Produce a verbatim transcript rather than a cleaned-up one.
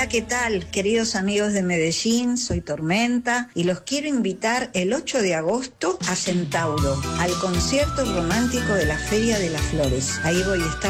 Hola, ¿qué tal? Queridos amigos de Medellín, soy Tormenta y los quiero invitar el ocho de agosto a Centauro, al concierto romántico de la Feria de las Flores. Ahí voy a estar